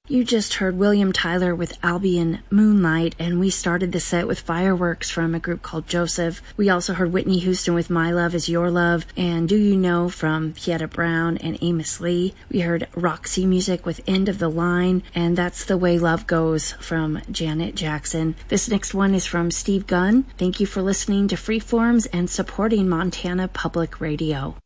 You just heard William Tyler with Albion Moonlight, and we started the set with Fireworks from a group called Joseph. We also heard Whitney Houston with My Love Is Your Love, and Do You Know from Pieta Brown and Amos Lee. We heard Roxy Music with End of the Line, and That's the Way Love Goes from Janet Jackson. This next one is from Steve Gunn. Thank you for listening to Freeforms and supporting Montana Public Radio.